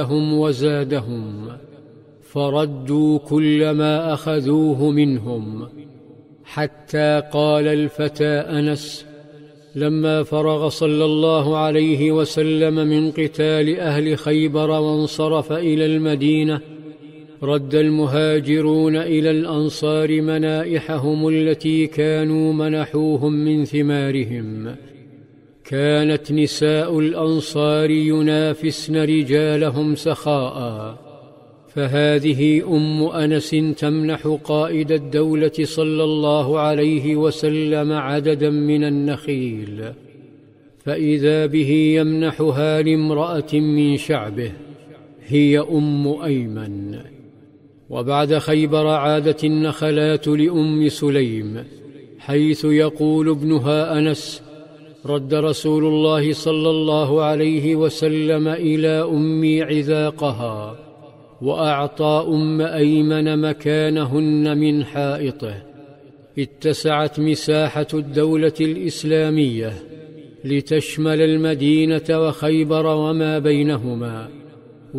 وزادهم، فردوا كل ما أخذوه منهم، حتى قال الفتى أنس لما فرغ صلى الله عليه وسلم من قتال أهل خيبر وانصرف إلى المدينة: رد المهاجرون إلى الأنصار منائحهم التي كانوا منحوهم من ثمارهم. كانت نساء الأنصار ينافسن رجالهم سخاء، فهذه أم أنس تمنح قائد الدولة صلى الله عليه وسلم عددا من النخيل، فإذا به يمنحها لامرأة من شعبه، هي أم أيمن. وبعد خيبر عادت النخلات لأم سليم، حيث يقول ابنها أنس: رد رسول الله صلى الله عليه وسلم إلى أمي عذاقها، وأعطى أم أيمن مكانهن من حائطه. اتسعت مساحة الدولة الإسلامية لتشمل المدينة وخيبر وما بينهما،